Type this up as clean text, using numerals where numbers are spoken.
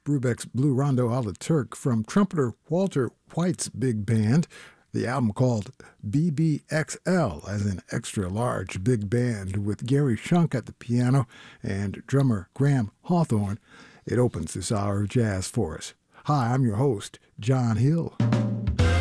Brubeck's Blue Rondo a la Turk from trumpeter Walter White's big band. The album called BBXL, as in extra large big band, with Gary Shunk at the piano and drummer Graham Hawthorne. It opens this hour of jazz for us. Hi, I'm your host, John Hill.